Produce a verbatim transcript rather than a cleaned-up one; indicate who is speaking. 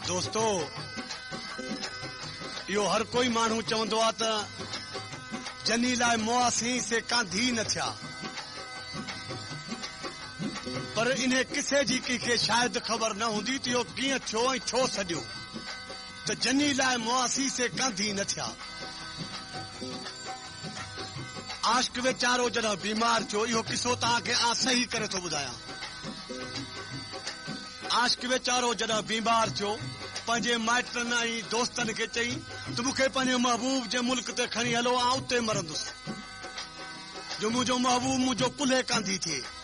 Speaker 1: दोस्तो यो हर कोई माण्हू चवंदो आहे त जनी लाइ मुआसी से कांधी न थिया, पर इन्हें किसे जी कंहिंखे शायदि ख़बर न हूंदी त इहो कीअं थियो ऐं छो सॼियो त जनी लाइ मुआसी से कांधी न थिया। आशिक वेचारो जॾहिं बीमार थियो, इहो किसो तव्हांखे आं सही करे थो ॿुधायां। आशिक वेचारो जॾहिं बीमार थियो, पंहिंजे माइटनि ऐं दोस्तनि खे चई त मूंखे पंहिंजे महबूब जे मुल्क ते खणी हलो, आं उते मरंदुसि, जो मुंहिंजो महबूब मुंहिंजो कुल्हे कांधी थिए।